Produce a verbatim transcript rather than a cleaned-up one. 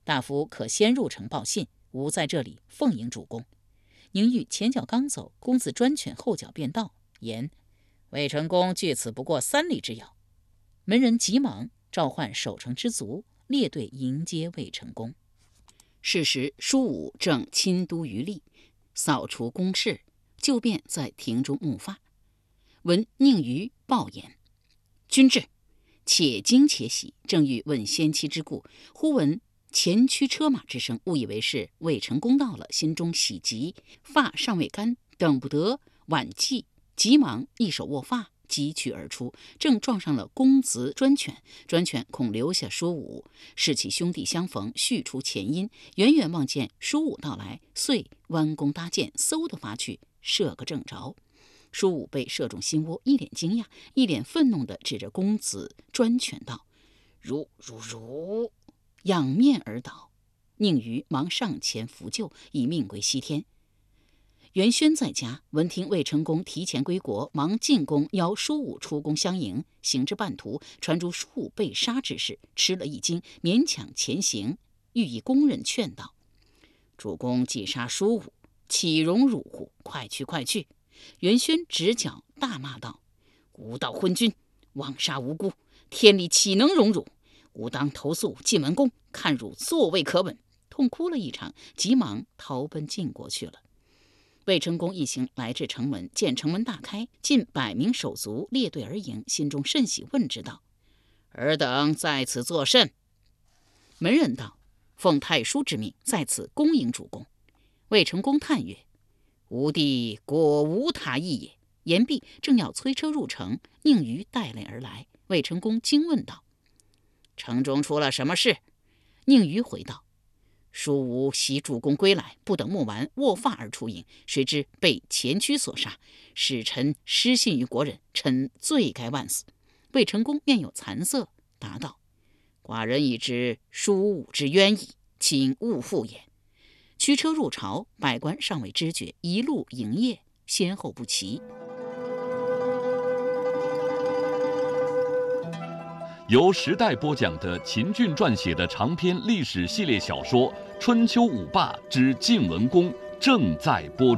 大夫可先入城报信，吾在这里奉迎主公。”宁玉前脚刚走，公子专犬后脚便到，言：“魏成功距此不过三里之遥。”门人急忙召唤守城之卒，列队迎接魏成功。是时舒武正亲都于吏，扫除宫事，就便在庭中木发。闻宁于报言：“君至。”且惊且喜，正欲问先妻之故，忽闻前驱车马之声，误以为是魏成功到了，心中喜极，发尚未干，等不得晚祭，急忙一手握发，急取而出，正撞上了公子专犬。专犬恐留下舒武，视其兄弟相逢，续出前因，远远望见舒武到来，遂弯弓搭箭，嗖的发去，射个正着。舒武被射中心窝，一脸惊讶，一脸愤怒地指着公子专犬道：“如如如！”仰面而倒。宁于忙上前扶救，以命归西天。袁轩在家闻听魏成功提前归国，忙进宫邀舒武出宫相迎。行至半途，传出舒武被杀之事，吃了一惊，勉强前行，欲以宫人劝道：“主公既杀舒武，岂容辱乎？快去快去！”袁轩直脚大骂道：“无道昏君，枉杀无辜，天理岂能容辱？吾当投诉晋文公，看汝作为可稳。”痛哭了一场，急忙逃奔晋国去了。魏成功一行来至城门，见城门大开，近百名手足列队而迎，心中甚喜，问之道：“尔等在此作甚？”门人道：“奉太叔之命，在此恭迎主公。”魏成功叹曰：“吾弟果无他意也。”言毕，正要催车入城，宁于带泪而来。魏成功惊问道：“城中出了什么事？”宁于回道：“舒武袭主公归来，不等木完，握发而出营，谁知被前驱所杀，使臣失信于国人，臣罪该万死。”魏成功面有惭色，答道：“寡人已知舒武之冤矣，请勿复言。”驱车入朝，百官尚未知觉，一路营业，先后不齐。 由时代播讲的秦俊撰写的长篇历史系列小说《春秋五霸之晋文公》正在播出。